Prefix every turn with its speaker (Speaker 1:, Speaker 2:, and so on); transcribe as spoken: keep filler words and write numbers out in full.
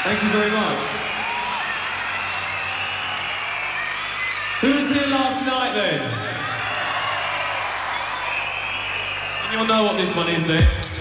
Speaker 1: Thank you very much. Who was here last night then? And you'll know what this one is then.